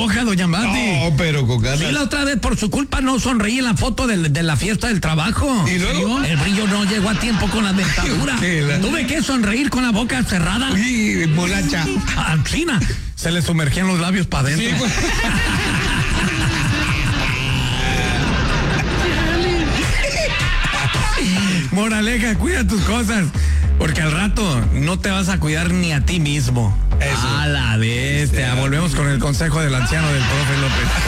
enoja, doña Mati. No, pero con ganas. Sí, la otra vez por su culpa no sonreí en la foto de la fiesta del trabajo. ¿Y luego? El brillo no llegó a tiempo con la dentadura. Tuve que sonreír con la boca cerrada. Uy, molacha. A China se le sumergían los labios para adentro. Sí, pues. Moraleja, cuida tus cosas, porque al rato no te vas a cuidar ni a ti mismo. Eso. A la bestia. Volvemos con el consejo del anciano del profe López.